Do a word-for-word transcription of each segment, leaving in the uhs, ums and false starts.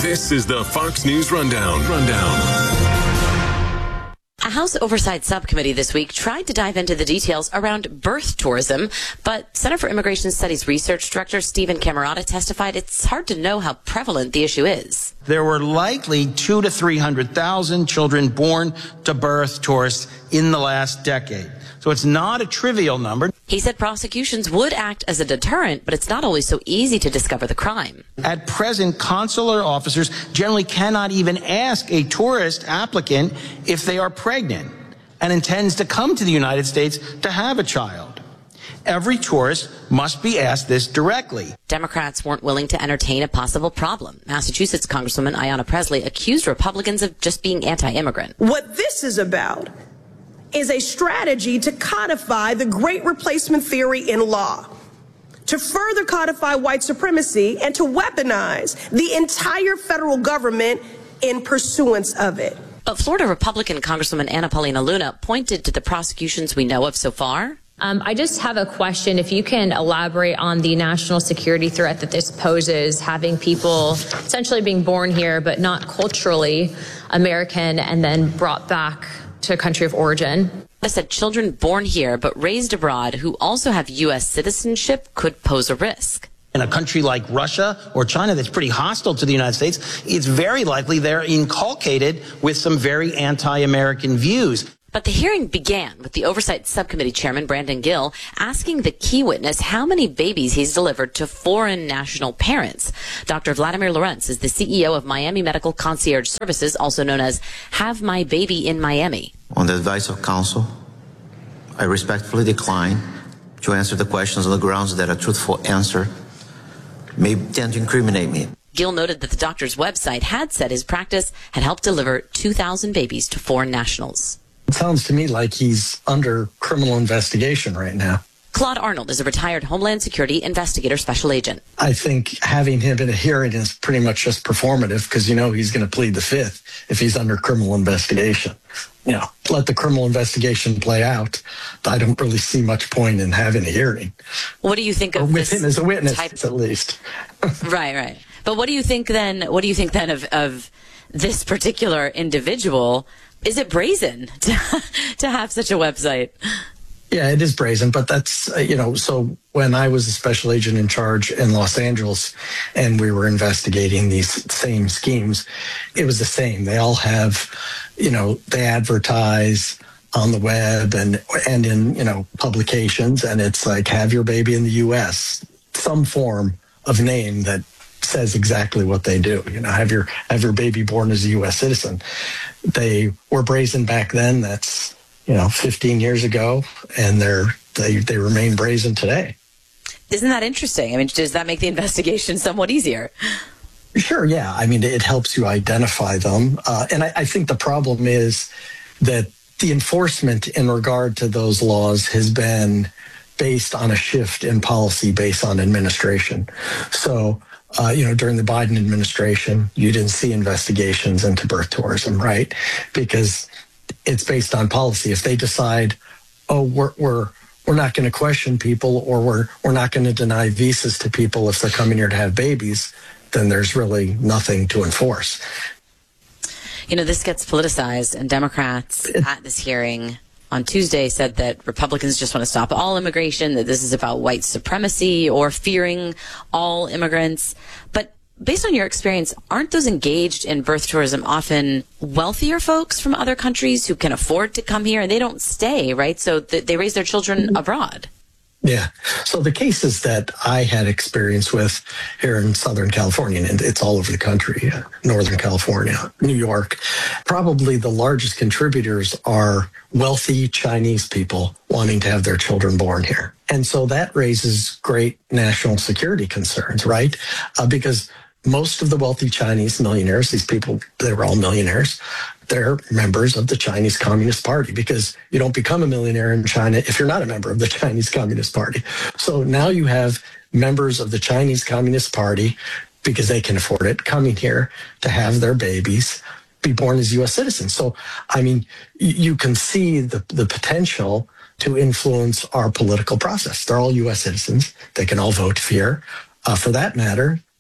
This is the Fox News Rundown. Rundown. A House Oversight Subcommittee this week tried to dive into the details around birth tourism, but Center for Immigration Studies Research Director Stephen Camarata testified it's hard to know how prevalent the issue is. There were likely two to three hundred thousand children born to birth tourists in the last decade. So it's not a trivial number. He said prosecutions would act as a deterrent, but it's not always so easy to discover the crime. At present, consular officers generally cannot even ask a tourist applicant if they are pregnant and intends to come to the United States to have a child. Every tourist must be asked this directly. Democrats weren't willing to entertain a possible problem. Massachusetts Congresswoman Ayanna Pressley accused Republicans of just being anti-immigrant. What this is about is a strategy to codify the Great Replacement theory in law, to further codify white supremacy, and to weaponize the entire federal government in pursuance of it. But Florida Republican Congresswoman Anna Paulina Luna pointed to the prosecutions we know of so far. Um, I just have a question. If you can elaborate on the national security threat that this poses, having people essentially being born here but not culturally American and then brought back to a country of origin. I said children born here but raised abroad who also have U S citizenship could pose a risk. In a country like Russia or China that's pretty hostile to the United States, it's very likely they're inculcated with some very anti-American views. But the hearing began with the Oversight Subcommittee Chairman Brandon Gill asking the key witness how many babies he's delivered to foreign national parents. Doctor Vladimir Lorenz is the C E O of Miami Medical Concierge Services, also known as Have My Baby in Miami. On the advice of counsel, I respectfully decline to answer the questions on the grounds that a truthful answer may tend to incriminate me. Gill noted that the doctor's website had said his practice had helped deliver two thousand babies to foreign nationals. It sounds to me like he's under criminal investigation right now. Claude Arnold is a retired Homeland Security investigator special agent. I think having him in a hearing is pretty much just performative because, you know, he's going to plead the fifth if he's under criminal investigation. You know, let the criminal investigation play out. I don't really see much point in having a hearing. What do you think of or with this him as a witness, type- at least? Right, right. But what do you think then? What do you think then of, of this particular individual? Is it brazen to, to have such a website? Yeah, it is brazen, but that's, uh, you know, so when I was a special agent in charge in Los Angeles and we were investigating these same schemes, it was the same. They all have, you know, they advertise on the web and, and in, you know, publications, and it's like, have your baby in the U S, some form of name that says exactly what they do. You know, have your have your baby born as a U S citizen. They were brazen back then. That's, you know, fifteen years ago, and they're they they remain brazen today. Isn't that interesting? I mean, does that make the investigation somewhat easier? Sure, yeah. I mean, it helps you identify them, uh, and I, I think the problem is that the enforcement in regard to those laws has been based on a shift in policy based on administration. So. Uh, you know, during the Biden administration, you didn't see investigations into birth tourism, right? Because it's based on policy. If they decide, oh, we're we're we're not going to question people, or we're we're not going to deny visas to people if they're coming here to have babies, then there's really nothing to enforce. You know, this gets politicized, and Democrats it, at this hearing on Tuesday said that Republicans just want to stop all immigration, that this is about white supremacy or fearing all immigrants. But based on your experience, aren't those engaged in birth tourism often wealthier folks from other countries who can afford to come here, and they don't stay, right? So th- they raise their children abroad. Yeah. So the cases that I had experience with here in Southern California, and it's all over the country, Northern California, New York, probably the largest contributors are wealthy Chinese people wanting to have their children born here. And so that raises great national security concerns, right? Uh, because most of the wealthy Chinese millionaires, these people, they were all millionaires, they're members of the Chinese Communist Party, because you don't become a millionaire in China if you're not a member of the Chinese Communist Party. So now you have members of the Chinese Communist Party, because they can afford it, coming here to have their babies be born as U S citizens. So, I mean, you can see the, the potential to influence our political process. They're all U S citizens. They can all vote here. Uh, for that matter,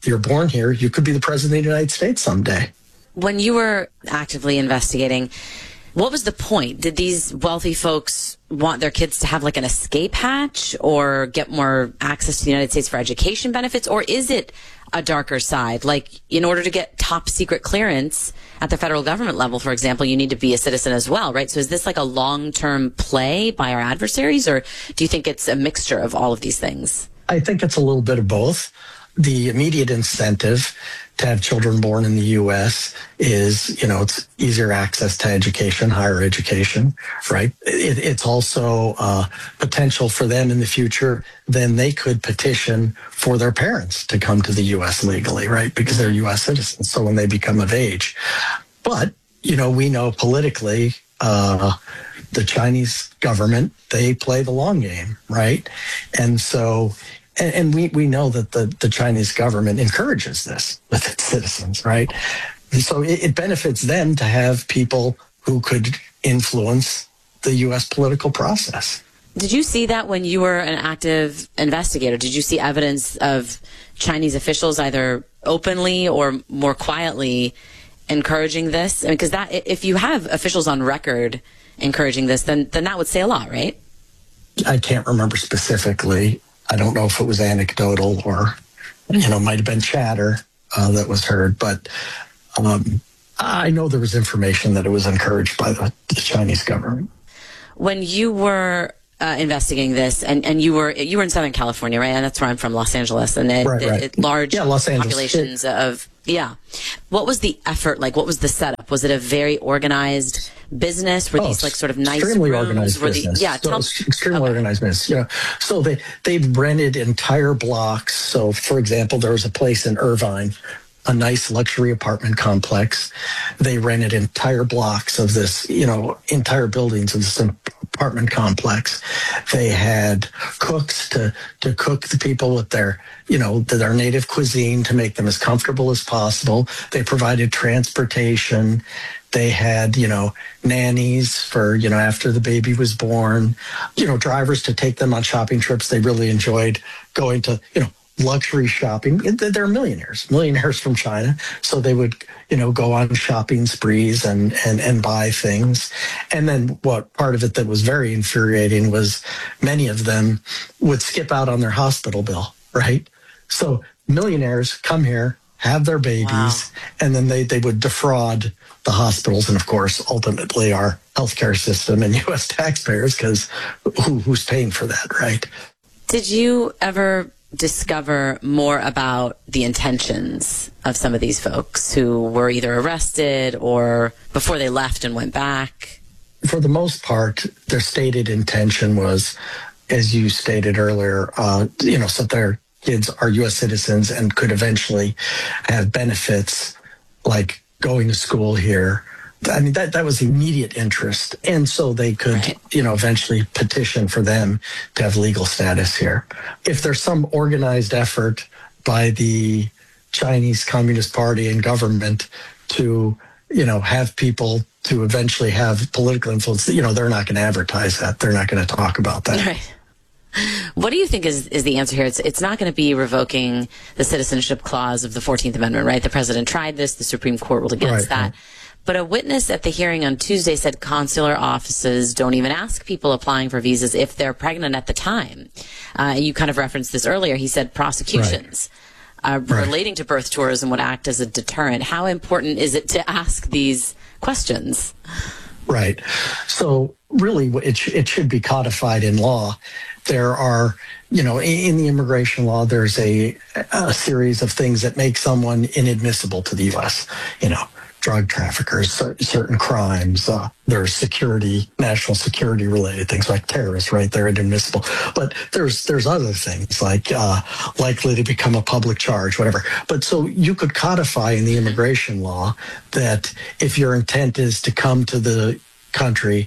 you're born here, you could be the president of the United States someday. When you were actively investigating, what was the point? Did these wealthy folks want their kids to have like an escape hatch or get more access to the United States for education benefits? Or is it a darker side? Like, in order to get top secret clearance at the federal government level, for example, you need to be a citizen as well, right? So is this like a long-term play by our adversaries, or do you think it's a mixture of all of these things? I think it's a little bit of both. The immediate incentive to have children born in the U S is, you know, it's easier access to education, higher education, right? It, it's also uh, potential for them in the future. Then they could petition for their parents to come to the U S legally, right? Because they're U S citizens. So when they become of age. But, you know, we know politically, uh, the Chinese government, they play the long game, right? And so, and, and we, we know that the, the Chinese government encourages this with its citizens, right? And so it, it benefits them to have people who could influence the U S political process. Did you see that when you were an active investigator? Did you see evidence of Chinese officials either openly or more quietly encouraging this? I mean, because that, if you have officials on record encouraging this, then then that would say a lot, right? I can't remember specifically. I don't know if it was anecdotal or, you know, might have been chatter uh, that was heard, but um, I know there was information that it was encouraged by the, the Chinese government. When you were uh, investigating this, and, and you were you were in Southern California, right? And that's where I'm from, Los Angeles, and it, right, right. It, it, large yeah, Los Angeles. populations it, of yeah. What was the effort like? What was the setup? Was it a very organized business? Were oh, these like sort of nice extremely rooms? organized Were business? The, yeah, so tell, extremely okay. organized business. Yeah, so they they rented entire blocks. So, for example, there was a place in Irvine, a nice luxury apartment complex. They rented entire blocks of this, you know, entire buildings of this apartment complex. They had cooks to, to cook the people with their, you know, their native cuisine to make them as comfortable as possible. They provided transportation. They had, you know, nannies for, you know, after the baby was born, you know, drivers to take them on shopping trips. They really enjoyed going to, you know, luxury shopping. They're millionaires, millionaires from China. So they would, you know, go on shopping sprees and, and, and buy things. And then what part of it that was very infuriating was many of them would skip out on their hospital bill, right? So millionaires come here, have their babies, wow. and then they, they would defraud the hospitals and, of course, ultimately our healthcare system and U S taxpayers, because who, who's paying for that, right? Did you ever discover more about the intentions of some of these folks who were either arrested or before they left and went back? For the most part, their stated intention was, as you stated earlier, uh, you know, so their kids are U S citizens and could eventually have benefits like going to school here. I mean, that, that was immediate interest. And so they could, right. you know, eventually petition for them to have legal status here. If there's some organized effort by the Chinese Communist Party and government to, you know, have people to eventually have political influence, you know, they're not going to advertise that. They're not going to talk about that. Right. What do you think is, is the answer here? It's, it's not going to be revoking the citizenship clause of the fourteenth Amendment, right? The president tried this. The Supreme Court ruled against right, that. Right. But a witness at the hearing on Tuesday said consular offices don't even ask people applying for visas if they're pregnant at the time. Uh, you kind of referenced this earlier. He said prosecutions right. uh, right. relating to birth tourism would act as a deterrent. How important is it to ask these questions? Right. So really, it, sh- it should be codified in law. There are, you know, in the immigration law, there's a, a series of things that make someone inadmissible to the U S, you know, drug traffickers, certain crimes, uh, there's security, national security related things like terrorists, right? They're inadmissible. But there's there's other things like uh, likely to become a public charge, whatever. But so you could codify in the immigration law that if your intent is to come to the country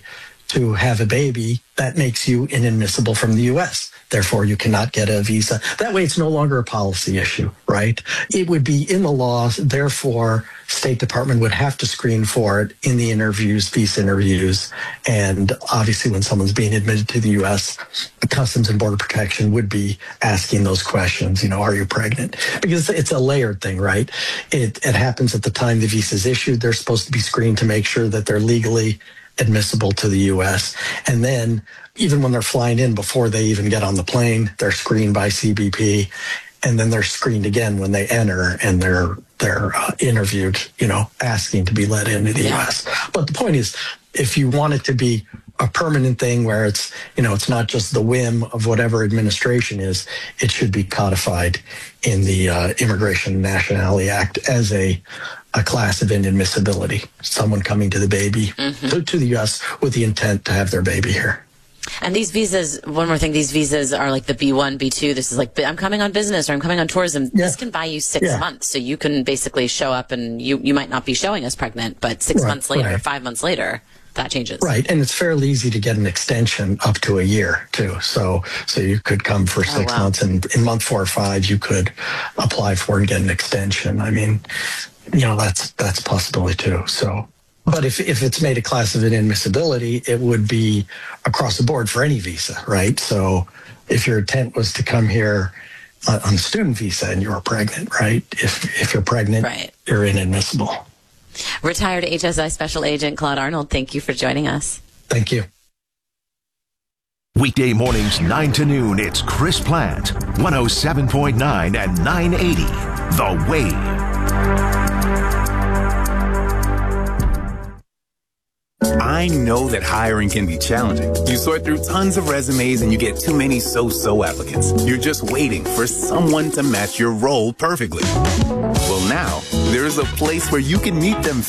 to have a baby, that makes you inadmissible from the U S. Therefore, you cannot get a visa. That way, it's no longer a policy issue, right? It would be in the law. Therefore, State Department would have to screen for it in the interviews, visa interviews. And obviously, when someone's being admitted to the U S, Customs and Border Protection would be asking those questions. You know, are you pregnant? Because it's a layered thing, right? It, it happens at the time the visa is issued. They're supposed to be screened to make sure that they're legally admissible to the U S. And then even when they're flying in, before they even get on the plane, they're screened by C B P. And then they're screened again when they enter, and they're they're uh, interviewed, you know, asking to be let into the U S. But the point is, if you want it to be a permanent thing where it's, you know, it's not just the whim of whatever administration is, it should be codified in the uh, Immigration and Nationality Act as a a class of inadmissibility. Someone coming to the baby, mm-hmm. to, to the U S with the intent to have their baby here. And these visas, one more thing, these visas are like the B one, B two. This is like, I'm coming on business or I'm coming on tourism. Yeah. This can buy you six yeah. months. So you can basically show up and you, you might not be showing as pregnant, but six right, months later, right. five months later, that changes. Right. And it's fairly easy to get an extension up to a year too. So, so you could come for six oh, wow. months, and in month four or five, you could apply for and get an extension. I mean, you know, that's, that's a possibility too. So, but if, if it's made a class of inadmissibility, it would be across the board for any visa, right? So if your intent was to come here on, on a student visa and you're pregnant, right? If, if you're pregnant, right. you're inadmissible. Retired H S I Special Agent Claude Arnold, thank you for joining us. Thank you. Weekday mornings, nine to noon, it's Chris Plant, one oh seven point nine and nine eighty, The Wave. I know that hiring can be challenging. You sort through tons of resumes and you get too many so-so applicants. You're just waiting for someone to match your role perfectly. Well, now, there is a place where you can meet them